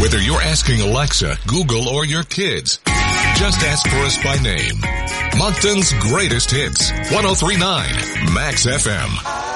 Whether you're asking Alexa, Google, or your kids, just ask for us by name. Moncton's greatest hits, 103.9 Max FM.